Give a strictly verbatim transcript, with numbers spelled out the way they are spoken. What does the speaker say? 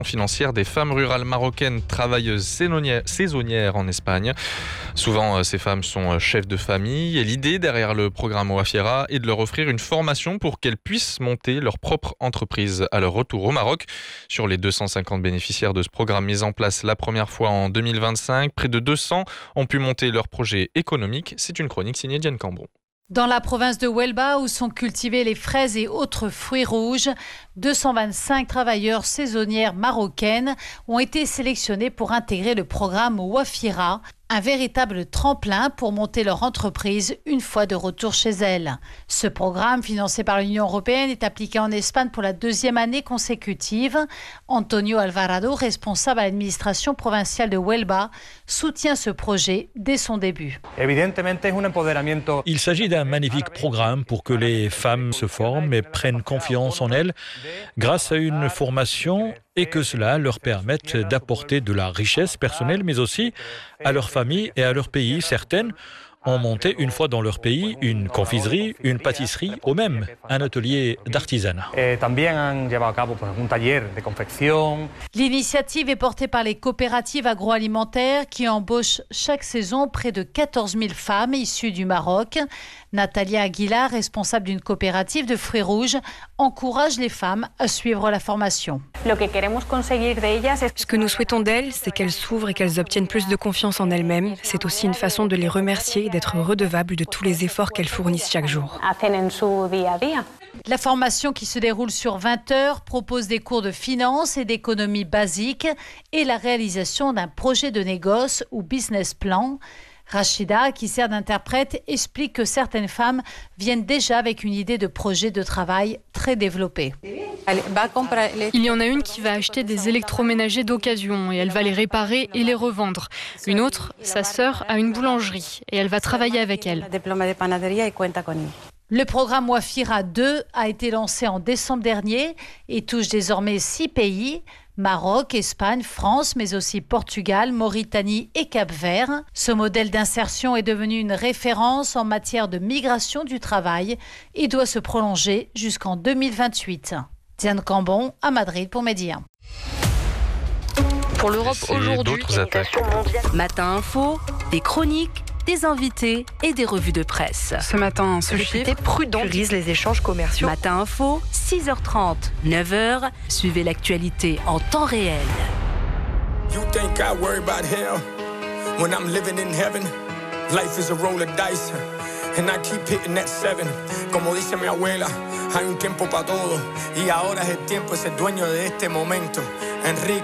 financière des femmes rurales marocaines travailleuses saisonnières en Espagne. Souvent, ces femmes sont chefs de famille et l'idée derrière le programme Wafira est de leur offrir une formation pour qu'elles puissent monter leur propre entreprise à leur retour au Maroc. Sur les deux cent cinquante bénéficiaires de ce programme mis en place la première fois en deux mille vingt-cinq, près de deux cents ont pu monter leur projet économique. C'est une chronique signée Diane Cambon. Dans la province de Huelva, où sont cultivés les fraises et autres fruits rouges, deux cent vingt-cinq travailleurs saisonnières marocaines ont été sélectionnés pour intégrer le programme Wafira, un véritable tremplin pour monter leur entreprise une fois de retour chez elles. Ce programme, financé par l'Union européenne, est appliqué en Espagne pour la deuxième année consécutive. Antonio Alvarado, responsable à l'administration provinciale de Huelva, soutient ce projet dès son début. Il s'agit d'un magnifique programme pour que les femmes se forment et prennent confiance en elles grâce à une formation et que cela leur permette d'apporter de la richesse personnelle, mais aussi à leur famille et à leur pays. Certaines ont monté une fois dans leur pays une confiserie, une pâtisserie ou même un atelier d'artisanat. L'initiative est portée par les coopératives agroalimentaires qui embauchent chaque saison près de quatorze mille femmes issues du Maroc. Natalia Aguilar, responsable d'une coopérative de fruits rouges, encourage les femmes à suivre la formation. Ce que nous souhaitons d'elles, c'est qu'elles s'ouvrent et qu'elles obtiennent plus de confiance en elles-mêmes. C'est aussi une façon de les remercier et d'être redevables de tous les efforts qu'elles fournissent chaque jour. La formation, qui se déroule sur vingt heures, propose des cours de finance et d'économie basique et la réalisation d'un projet de négoce ou business plan. Rachida, qui sert d'interprète, explique que certaines femmes viennent déjà avec une idée de projet de travail très développée. Il y en a une qui va acheter des électroménagers d'occasion et elle va les réparer et les revendre. Une autre, sa sœur, a une boulangerie et elle va travailler avec elle. Le programme Wafira deux a été lancé en décembre dernier et touche désormais six pays, Maroc, Espagne, France, mais aussi Portugal, Mauritanie et Cap-Vert. Ce modèle d'insertion est devenu une référence en matière de migration du travail et doit se prolonger jusqu'en deux mille vingt-huit. Diane Cambon à Madrid pour Média. Pour l'Europe aujourd'hui, d'autres attaques. Matin Info, des chroniques, des invités et des revues de presse. Ce matin, ce chiffre prudent priorise les échanges commerciaux. Matin Info, six heures trente, neuf heures. Suivez l'actualité en temps réel. You think I worry about hell when I'm living in heaven? Life is a roll of dice and I keep hitting that seven. Como dice mi abuela, hay un tiempo para todo y ahora es el tiempo, es el dueño de este momento. Enrique